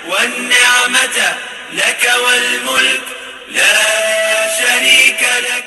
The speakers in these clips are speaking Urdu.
والنعمة لك والملك لا شريك لك.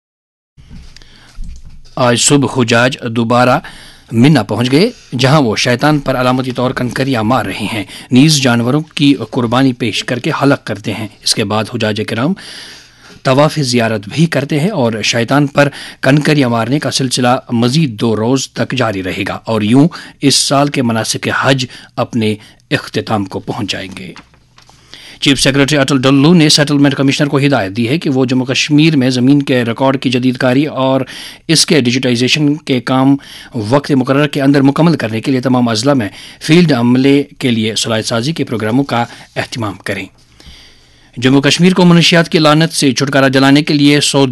آج صبح حجاج دوبارہ منا پہنچ گئے جہاں وہ شیطان پر علامتی طور کنکریاں مار رہے ہیں، نیز جانوروں کی قربانی پیش کر کے حلق کرتے ہیں. اس کے بعد حجاج کرام طواف زیارت بھی کرتے ہیں اور شیطان پر کنکریاں مارنے کا سلسلہ مزید 2 روز تک جاری رہے گا اور یوں اس سال کے مناسک حج اپنے اختتام کو پہنچ جائیں گے. چیف سیکرٹری اٹل ڈلو نے سیٹلمنٹ کمشنر کو ہدایت دی ہے کہ وہ جموں کشمیر میں زمین کے ریکارڈ کی جدید کاری اور اس کے ڈیجیٹائزیشن کے کام وقت مقرر کے اندر مکمل کرنے کے لیے تمام اضلاع میں فیلڈ عملے کے لیے صلاحیت سازی کے پروگراموں کا اہتمام کریں. جموں کشمیر کو منشیات کی لعنت سے چھٹکارا دلانے کے لیے 100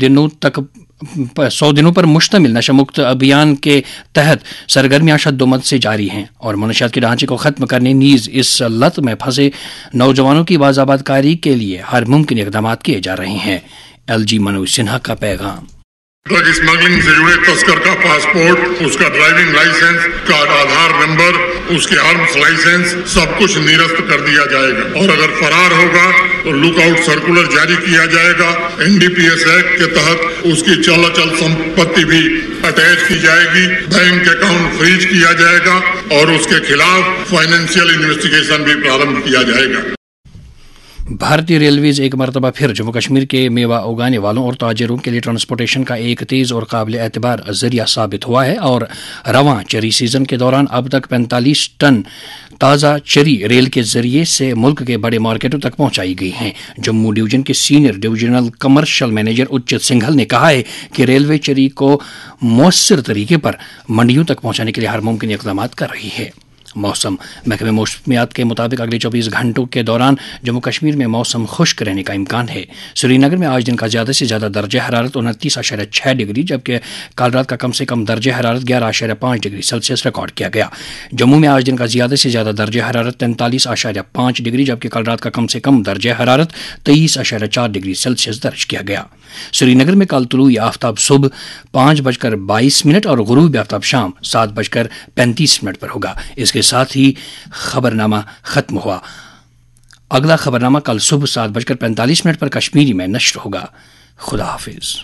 دنوں پر مشتمل نشہ مکت ابھیان کے تحت سرگرمیاں شدومت سے جاری ہیں اور منشیات کے ڈھانچے کو ختم کرنے نیز اس لت میں پھنسے نوجوانوں کی باضابط کاری کے لیے ہر ممکن اقدامات کیے جا رہے ہیں. LG منوج سنہا کا پیغام. ڈرگ اسمگلنگ سے جڑے تسکر کا پاسپورٹ، اس کا ڈرائیونگ لائسنس کا آدھار نمبر، اس کے آرمز لائسنس سب کچھ نرست کر دیا جائے گا اور اگر فرار ہوگا تو لک آؤٹ سرکولر جاری کیا جائے گا. NDPS ایکٹ کے تحت اس کی چل اچل سمپتی بھی اٹیچ کی جائے گی، بینک اکاؤنٹ فریز کیا جائے گا اور اس کے خلاف فائنینشیل انویسٹیگیشن بھی پرارمبھ کیا جائے گا. بھارتی ریلویز ایک مرتبہ پھر جموں کشمیر کے میوہ اگانے والوں اور تاجروں کے لیے ٹرانسپورٹیشن کا ایک تیز اور قابل اعتبار ذریعہ ثابت ہوا ہے اور رواں چری سیزن کے دوران اب تک 45 ٹن تازہ چری ریل کے ذریعے سے ملک کے بڑے مارکیٹوں تک پہنچائی گئی ہیں. جموں ڈویژن کے senior divisional commercial manager اچت Singhal نے کہا ہے کہ ریلوے چری کو مؤثر طریقے پر منڈیوں تک پہنچانے کے لیے ہر ممکن اقدامات کر رہی ہے. موسم محکمہ موسمیات کے مطابق اگلے 24 گھنٹوں کے دوران جموں کشمیر میں موسم خشک رہنے کا امکان ہے. سری نگر میں آج دن کا زیادہ سے زیادہ درجہ حرارت 29.6 ڈگری جبکہ کل رات کا کم سے کم درجہ حرارت 11.5 ڈگری سیلسیس ریکارڈ کیا گیا. جموں میں آج دن کا زیادہ سے زیادہ درجہ حرارت 43.5 ڈگری جبکہ کل رات کا کم سے کم درجہ حرارت 23.4 ڈگری سیلسیس درج کیا گیا. سری نگر میں کل طلوع آفتاب صبح 5:22 اور غروب آفتاب شام 7:35 پر ہوگا. اس کے ساتھ ہی خبرنامہ ختم ہوا. اگلا خبرنامہ کل صبح 7:45 پر کشمیری میں نشر ہوگا. خدا حافظ.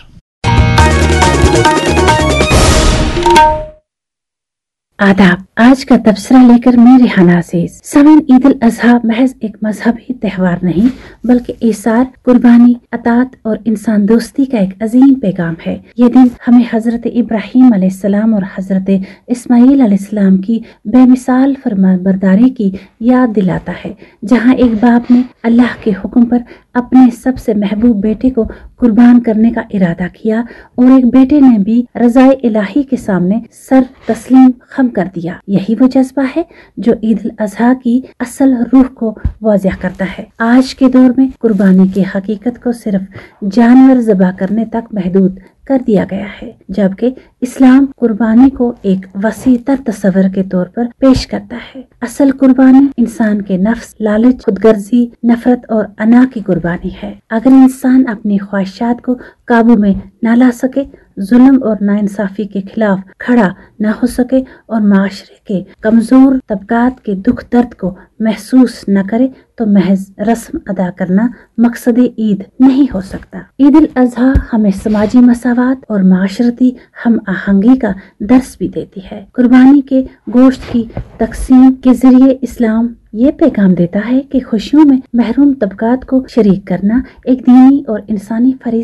آداب. آج کا تبصرہ لے کر میں ریحانہ عزیز. سامعین، عید الاضحیٰ محض ایک مذہبی تہوار نہیں بلکہ ایثار، قربانی، اطاعت اور انسان دوستی کا ایک عظیم پیغام ہے. یہ دن ہمیں حضرت ابراہیم علیہ السلام اور حضرت اسماعیل علیہ السلام کی بے مثال فرمانبرداری کی یاد دلاتا ہے، جہاں ایک باپ نے اللہ کے حکم پر اپنے سب سے محبوب بیٹے کو قربان کرنے کا ارادہ کیا اور ایک بیٹے نے بھی رضائے الہی کے سامنے سر تسلیم خم کر دیا. یہی وہ جذبہ ہے جو عید الاضحیٰ کی اصل روح کو واضح کرتا ہے. آج کے دور میں قربانی کی حقیقت کو صرف جانور ذبح کرنے تک محدود کر دیا گیا ہے، جبکہ اسلام قربانی کو ایک وسیع تر تصور کے طور پر پیش کرتا ہے. اصل قربانی انسان کے نفس، لالچ، خود غرضی، نفرت اور انا کی قربانی ہے. اگر انسان اپنی خواہشات کو قابو میں نہ لا سکے، ظلم اور ناانصافی کے خلاف کھڑا نہ ہو سکے اور معاشرے کے کمزور طبقات کے دکھ درد کو محسوس نہ کرے تو محض رسم ادا کرنا مقصد عید نہیں ہو سکتا. عید الاضحیٰ ہمیں سماجی مساوات اور معاشرتی ہم آہنگی کا درس بھی دیتی ہے. قربانی کے گوشت کی تقسیم کے ذریعے اسلام یہ پیغام دیتا ہے کہ خوشیوں میں محروم طبقات کو شریک کرنا ایک دینی اور انسانی فریضہ